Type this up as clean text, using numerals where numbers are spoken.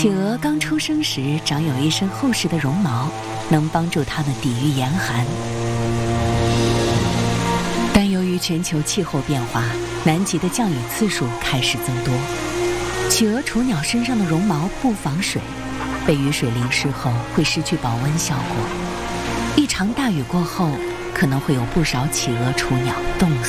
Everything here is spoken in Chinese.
企鹅刚出生时长有一身厚实的绒毛，能帮助它们抵御严寒。但由于全球气候变化，南极的降雨次数开始增多，企鹅雏鸟身上的绒毛不防水，被雨水淋湿后会失去保温效果。一场大雨过后，可能会有不少企鹅雏鸟冻死。